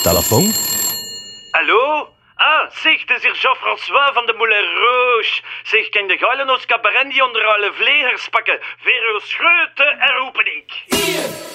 Telefoon? Hallo? Ah, zeg, het is hier Jean-François van de Moulin Rouge. Zeg, kan de geilen ons cabaret die onder alle vlegers pakken? Vero Scheuten en roepen ik.